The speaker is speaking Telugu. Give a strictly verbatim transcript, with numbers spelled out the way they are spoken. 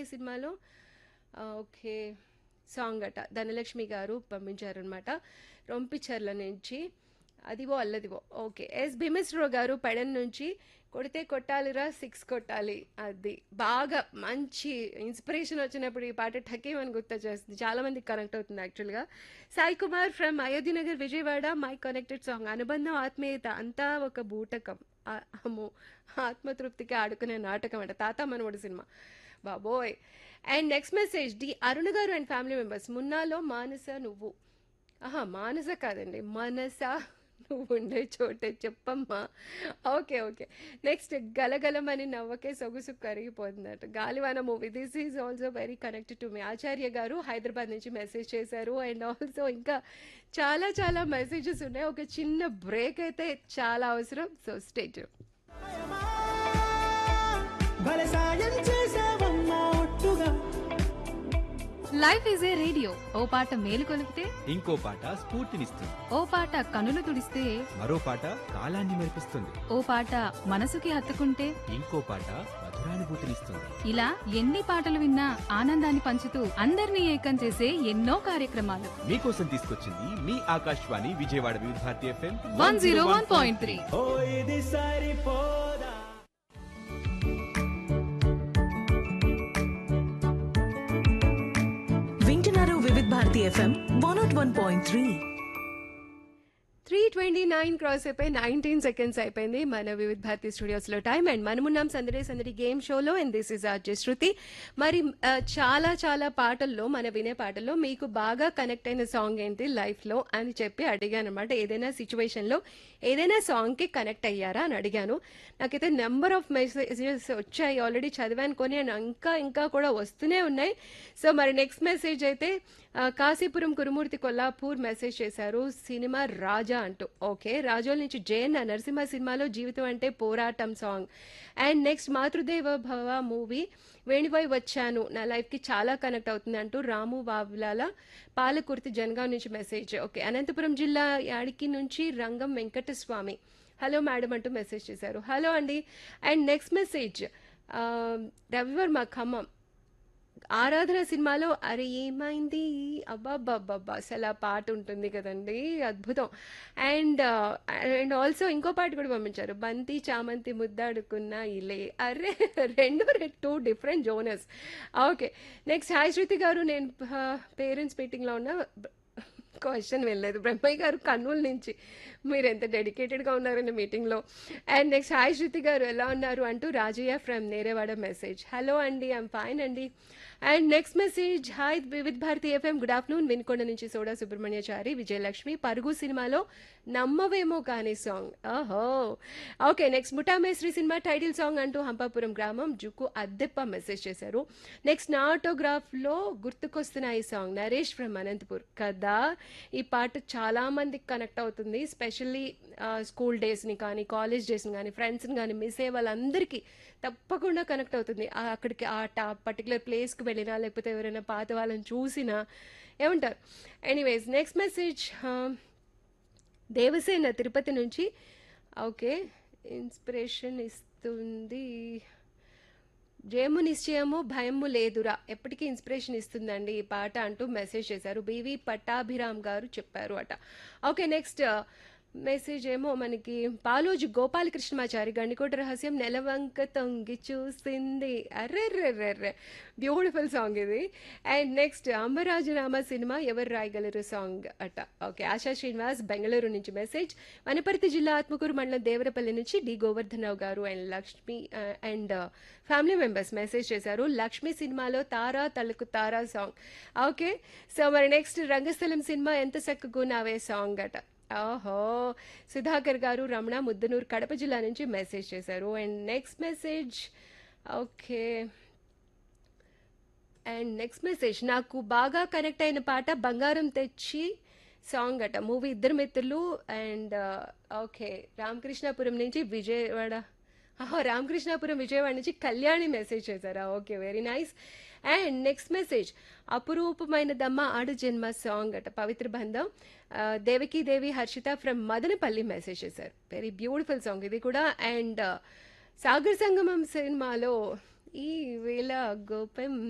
అబ్బాయి సినిమాలో ఆ, ఓకే సాంగ్ అట ధనలక్ష్మి గారు పంపించారనమాట రొంపిచర్ల నుంచి. అదివో అల్లదివో ఓకే. ఎస్ భీమేశ్వరరావు గారు పెడన్ నుంచి కొడితే కొట్టాలిరా సిక్స్ కొట్టాలి. అది బాగా మంచి ఇన్స్పిరేషన్ వచ్చినప్పుడు ఈ పాట ఠకేమని గుర్తు చేస్తుంది, చాలా మందికి కనెక్ట్ అవుతుంది యాక్చువల్గా. Sai Kumar from Ayodhya Nagar Vijayawada my connected song అనుబంధం ఆత్మీయత అంతా ఒక బూటకం. ఆ, అమ్మో ఆత్మతృప్తికి ఆడుకునే నాటకం అంట తాత మనవడు సినిమా బాబోయ్. అండ్ నెక్స్ట్ మెసేజ్ డి అరుణ గారు అండ్ ఫ్యామిలీ మెంబర్స్ మున్నాలో మానస నువ్వు, ఆహా మానస కాదండి మనస నువ్వు ఉండే చోటే చెప్పమ్మా. Okay okay. నెక్స్ట్ గలగలమని నవ్వకే సొగుసు కరిగిపోతుందట గాలివాన movie. This is also very connected to me. ఆచార్య గారు హైదరాబాద్ నుంచి మెసేజ్ చేశారు. అండ్ ఆల్సో ఇంకా చాలా చాలా మెసేజెస్ ఉన్నాయి. ఒక చిన్న బ్రేక్ అయితే చాలా అవసరం, సో స్టే ట్యూన్. భలే సాయం చేసావమ్మా ఒట్టుగా. లైఫ్ ఈజ్ ఏ రేడియో, ఓ పాట మేలు కొలిపితే ఇంకో పాట స్ఫూర్తినిస్తుంది. ఓ పాట కనులు తుడిస్తే మరో పాట కాలాన్ని మెరిపిస్తుంది. ఓ పాట మనసుకి హత్తుకుంటే ఇంకో పాట మధురానుభూతినిస్తుంది. ఇలా ఎన్ని పాటలు విన్నా ఆనందాన్ని పంచుతూ అందరినీ ఏకం చేసే ఎన్నో కార్యక్రమాలు మీకోసం తీసుకొచ్చింది మీ ఆకాశవాణి విజయవాడ వివిధ Bharati FM one zero one point three. ఓ ఇది సరిపోదా. వింటున్నారు వివిధ Bharati FM one not one point three. Three twenty nine cross అయిపోయి నైన్టీన్ సెకండ్స్ అయిపోయింది మన వివిధ భారతి స్టూడియోస్లో టైం. అండ్ మనమున్నాం సందడి సందడి గేమ్ షోలో. అండ్ దిస్ ఇస్ ఆర్జే శృతి. మరి ఆ, చాలా చాలా పాటల్లో మన వినే పాటల్లో మీకు బాగా కనెక్ట్ అయిన సాంగ్ ఏంటి లైఫ్లో అని చెప్పి అడిగాను అనమాట. ఏదైనా సిచ్యువేషన్లో ఏదైనా సాంగ్కి కనెక్ట్ అయ్యారా అని అడిగాను. నాకైతే నెంబర్ ఆఫ్ మెసేజెస్ వచ్చాయి, ఆల్రెడీ చదివాను కొన్ని, అండ్ ఇంకా ఇంకా కూడా వస్తూనే ఉన్నాయి. సో మరి నెక్స్ట్ మెసేజ్ అయితే ఆ, కాశీపురం కురుమూర్తి కొల్లాపూర్ మెసేజ్ చేశారు సినిమా రాజా అంటూ. ఓకే రాజోల్ నుంచి జయన్ నరసింహ సినిమాలో జీవితం అంటే పోరాటం సాంగ్. అండ్ నెక్స్ట్ మాతృదేవ భవ మూవీ వేణివై వచ్చాను నా లైఫ్కి చాలా కనెక్ట్ అవుతుంది అంటూ రాము వావ్లాల పాలకుర్తి జనగాం నుంచి మెసేజ్. ఓకే అనంతపురం జిల్లా యాడికి నుంచి రంగం వెంకటస్వామి హలో మేడం అంటూ మెసేజ్ చేశారు. హలో అండి. And next message Ravi Varma Khammam ఆరాధన సినిమాలో అరే ఏమైంది అబ్బాబ్బాబ్బా అసలు ఆ పాట ఉంటుంది కదండి అద్భుతం. అండ్ అండ్ ఆల్సో ఇంకో పాట కూడా పంపించారు బంతి చామంతి ముద్దాడుకున్న ఇలే. అరే రెండు two different genres. Okay next hi శృతి గారు నేను పేరెంట్స్ మీటింగ్లో ఉన్న క్వశ్చన్ వెళ్ళలేదు బ్రహ్మయ్య గారు కర్నూలు నుంచి. మీరు ఎంత డెడికేటెడ్గా ఉన్నారండి మీటింగ్లో. అండ్ నెక్స్ట్ హాయ్ శృతి గారు ఎలా ఉన్నారు అంటూ Rajaiah from Nerevada message. Hello అండి ఐఎమ్ ఫైన్ అండి. అండ్ నెక్స్ట్ మెసేజ్ హాయ్ వివిధ Bharati FM good afternoon Vinukonda నుంచి సోడా సుబ్రహ్మణ్యచారి విజయలక్ష్మి పరుగు సినిమాలో నమ్మవేమో కానీ సాంగ్. ఓహో okay. Next ముఠామేశ్రీ cinema title song అంటూ హంపాపురం గ్రామం జుక్కు అద్దెప్ప మెసేజ్ చేశారు. నెక్స్ట్ నా ఆటోగ్రాఫ్లో గుర్తుకొస్తున్న ఈ సాంగ్ నరేష్ ఫ్రమ్ అనంతపూర్ కదా. ఈ పాట చాలా మందికి కనెక్ట్ అవుతుంది, స్పెషల్లీ స్కూల్ డేస్ని కానీ కాలేజ్ డేస్ని కానీ ఫ్రెండ్స్ని కానీ మిస్ అయ్యే వాళ్ళందరికీ తప్పకుండా కనెక్ట్ అవుతుంది. ఆ అక్కడికి ఆ టా పర్టికులర్ ప్లేస్కి వెళ్ళినా లేకపోతే ఎవరైనా పాత వాళ్ళని చూసినా ఏమంటారు. Anyways next message Devasena Tirupati నుంచి. ఓకే ఇన్స్పిరేషన్ ఇస్తుంది జయము నిశ్చయము భయము లేదురా ఎప్పటికీ ఇన్స్పిరేషన్ ఇస్తుందండి ఈ పాట అంటూ మెసేజ్ చేశారు. బివి పట్టాభిరామ్ గారు చెప్పారు అట. ఓకే నెక్స్ట్ మెసేజ్ ఏమో మనకి పాలోజు గోపాలకృష్ణమాచారి గండికోట రహస్యం నెలవంక తొంగి చూసింది. అర్రెర్రెర్రెర్రె బ్యూటిఫుల్ సాంగ్ ఇది. అండ్ నెక్స్ట్ అంబరాజునామా సినిమా ఎవరు రాయగలరు సాంగ్ అట. ఓకే ఆశా శ్రీనివాస్ బెంగళూరు నుంచి మెసేజ్. వనపర్తి జిల్లా ఆత్మకూరు మండలం దేవరపల్లి నుంచి డి గోవర్ధన్ రావు గారు and Lakshmi and family members message చేశారు లక్ష్మి సినిమాలో తారా తలకు తారా సాంగ్. ఓకే సో మరి నెక్స్ట్ రంగస్థలం సినిమా ఎంత చక్కగా నావే సాంగ్ అట. ఓహో సుధాకర్ గారు రమణ ముద్దనూరు కడప జిల్లా నుంచి మెసేజ్ చేశారు. And next message okay and next message నాకు బాగా కనెక్ట్ అయిన పాట బంగారం తెచ్చి సాంగ్ అట మూవీ ఇద్దరు మిత్రులు. అండ్ ఓకే రామకృష్ణాపురం నుంచి విజయవాడ రామకృష్ణాపురం విజయవాడ నుంచి కళ్యాణి మెసేజ్ చేశారా. Okay very nice. And next message అపురూపమైన దమ్మ ఆడు జన్మ సాంగ్ అట పవిత్ర బంధం దేవకీ దేవి హర్షిత ఫ్రమ్ మదనపల్లి మెసేజ్ చేశారు. వెరీ బ్యూటిఫుల్ సాంగ్ ఇది కూడా. అండ్ సాగర్ సంగమం సినిమాలో ఈ వేళ గోపం